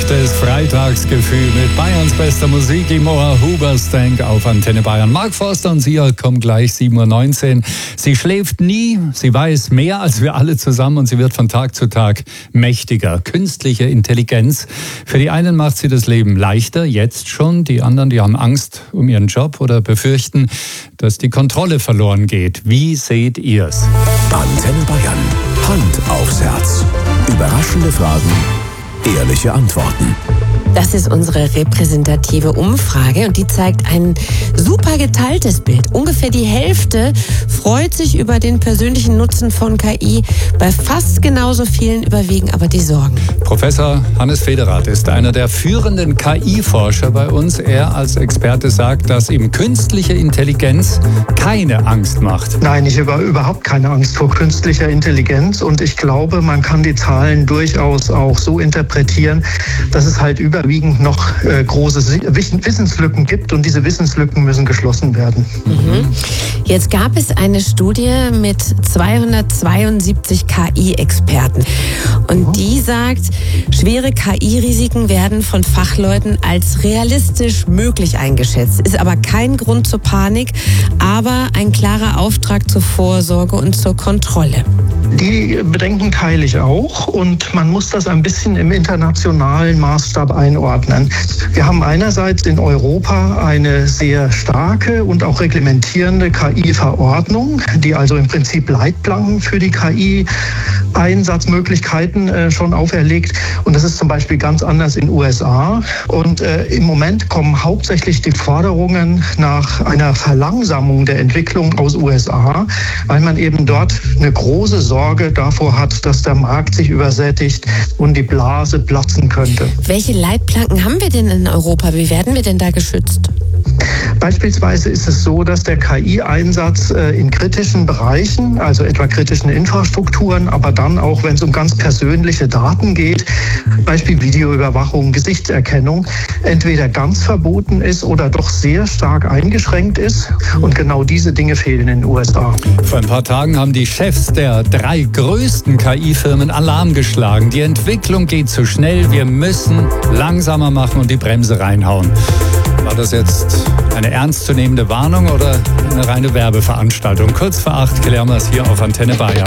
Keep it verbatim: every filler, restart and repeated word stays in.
Echtes Freitagsgefühl mit Bayerns bester Musik im Ohr. Hoobastank auf Antenne Bayern. Mark Forster und sie kommen gleich sieben Uhr neunzehn. Sie schläft nie, sie weiß mehr als wir alle zusammen und sie wird von Tag zu Tag mächtiger. Künstliche Intelligenz. Für die einen macht sie das Leben leichter, jetzt schon. Die anderen, die haben Angst um ihren Job oder befürchten, dass die Kontrolle verloren geht. Wie seht ihr's? Antenne Bayern. Hand aufs Herz. Überraschende Fragen, ehrliche Antworten. Das ist unsere repräsentative Umfrage und die zeigt ein super geteiltes Bild. Ungefähr die Hälfte freut sich über den persönlichen Nutzen von K I. Bei fast genauso vielen überwiegen aber die Sorgen. Professor Hannes Federath ist einer der führenden K I-Forscher bei uns. Er als Experte sagt, dass ihm künstliche Intelligenz keine Angst macht. Nein, ich habe überhaupt keine Angst vor künstlicher Intelligenz und ich glaube, man kann die Zahlen durchaus auch so interpretieren, dass es halt über überwiegend noch äh, große Wissenslücken gibt und diese Wissenslücken müssen geschlossen werden. Mhm. Jetzt gab es eine Studie mit zweihundertzweiundsiebzig K I-Experten und mhm. die sagt, schwere K I-Risiken werden von Fachleuten als realistisch möglich eingeschätzt. Ist aber kein Grund zur Panik, aber ein klarer Auftrag zur Vorsorge und zur Kontrolle. Die Bedenken teile ich auch und man muss das ein bisschen im internationalen Maßstab einordnen. Wir haben einerseits in Europa eine sehr starke und auch reglementierende K I-Verordnung, die also im Prinzip Leitplanken für die K I-Einsatzmöglichkeiten äh, schon auferlegt. Und das ist zum Beispiel ganz anders in den U S A. Und äh, im Moment kommen hauptsächlich die Forderungen nach einer Verlangsamung der Entwicklung aus U S A, weil man eben dort eine große Sorge davor hat, dass der Markt sich übersättigt und die Blase platzen könnte. Welche Leitplanken haben wir denn in Europa? Wie werden wir denn da geschützt? Beispielsweise ist es so, dass der K I-Einsatz in kritischen Bereichen, also etwa kritischen Infrastrukturen, aber dann auch, wenn es um ganz persönliche Daten geht, Beispiel Videoüberwachung, Gesichtserkennung, entweder ganz verboten ist oder doch sehr stark eingeschränkt ist. Und genau diese Dinge fehlen in den U S A. Vor ein paar Tagen haben die Chefs der drei größten K I-Firmen Alarm geschlagen. Die Entwicklung geht zu schnell, wir müssen langsamer machen und die Bremse reinhauen. War das jetzt eine ernstzunehmende Warnung oder eine reine Werbeveranstaltung? Kurz vor acht klären wir es hier auf Antenne Bayern.